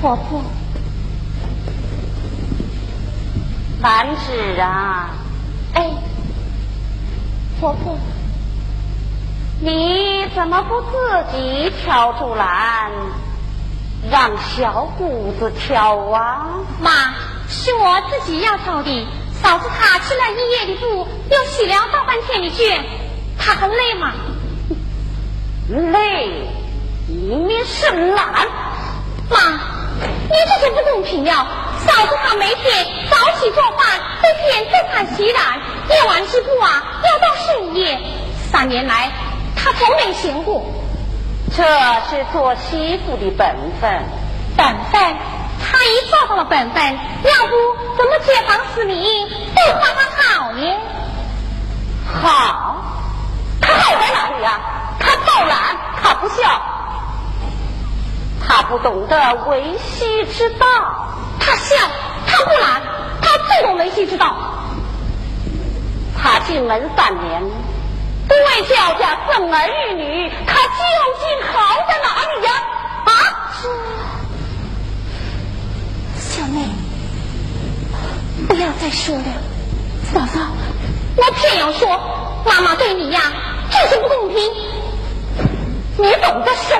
婆婆， 兰芷啊， 哎，婆婆， 你怎么不自己挑出篮，让小姑子挑啊？ 妈，是我自己要挑的。嫂子她吃了一夜的苦，又洗了大半天的卷，她很累吗？ 累，你是懒。 妈，你这就不公平了。嫂子她每天早起做饭，白天做饭洗染，夜晚织布啊，要到深夜。3年来，她从没闲过。 这是做媳妇的本分。 本分，她一做到了本分，要不怎么街坊四邻都夸她好呢？ 好，她好在哪里啊？她暴懒，她不孝，她不懂得维系之道。 她孝，她不懒，她最懂维系之道。 她进门3年，不为焦家生儿育女，她究竟好在哪里呀？啊？ 小妹，不要再说了。嫂嫂，我偏要说，妈妈对你呀，就是不公平。 你懂得什